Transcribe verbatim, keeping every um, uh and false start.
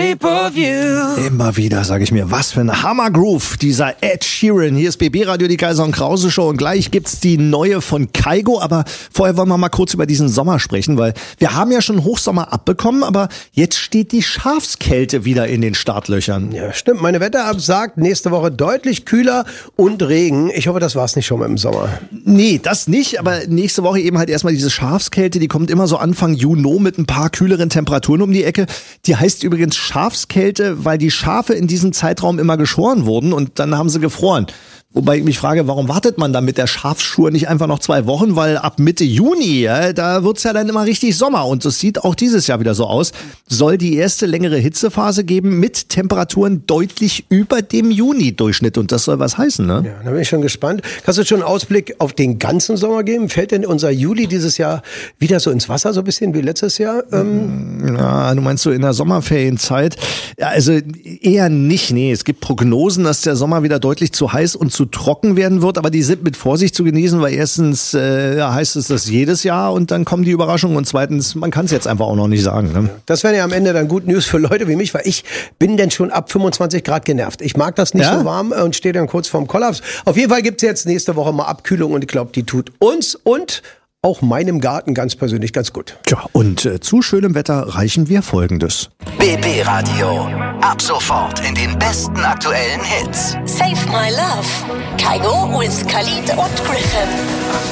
Pay-Per-View. Immer wieder sage ich mir, was für ein Hammer-Groove, dieser Ed Sheeran. Hier ist B B Radio, die Kaiser und Krause Show, und gleich gibt's die neue von Kygo, aber vorher wollen wir mal kurz über diesen Sommer sprechen, weil wir haben ja schon Hochsommer abbekommen, aber jetzt steht die Schafskälte wieder in den Startlöchern. Ja, stimmt. Meine Wetter-App sagt, nächste Woche deutlich kühler und Regen. Ich hoffe, das war's nicht schon mal im Sommer. Nee, das nicht, aber nächste Woche eben halt erstmal diese Schafskälte, die kommt immer so Anfang Juni mit ein paar kühleren Temperaturen um die Ecke. Die heißt übrigens Schafskälte, weil die Schafe in diesem Zeitraum immer geschoren wurden und dann haben sie gefroren. Wobei ich mich frage, warum wartet man dann mit der Schafsschur nicht einfach noch zwei Wochen? Weil ab Mitte Juni, ja, da wird's ja dann immer richtig Sommer. Und das sieht auch dieses Jahr wieder so aus. Soll die erste längere Hitzephase geben mit Temperaturen deutlich über dem Juni-Durchschnitt. Und das soll was heißen, ne? Ja, da bin ich schon gespannt. Kannst du schon einen Ausblick auf den ganzen Sommer geben? Fällt denn unser Juli dieses Jahr wieder so ins Wasser, so ein bisschen wie letztes Jahr? Ähm Ja, du meinst so in der Sommerferienzeit? Ja, also eher nicht, nee. Es gibt Prognosen, dass der Sommer wieder deutlich zu heiß und zu trocken werden wird, aber die sind mit Vorsicht zu genießen, weil erstens äh, heißt es das jedes Jahr und dann kommen die Überraschungen und zweitens, man kann es jetzt einfach auch noch nicht sagen. Ne? Das wäre ja am Ende dann gut News für Leute wie mich, weil ich bin denn schon ab fünfundzwanzig Grad genervt. Ich mag das nicht Ja? so warm und stehe dann kurz vorm Kollaps. Auf jeden Fall gibt's jetzt nächste Woche mal Abkühlung und ich glaube, die tut uns und auch meinem Garten ganz persönlich ganz gut. Tja, und äh, zu schönem Wetter reichen wir Folgendes. B B Radio. Ab sofort in den besten aktuellen Hits. Save My Love. Kygo with Khalid und Griffin.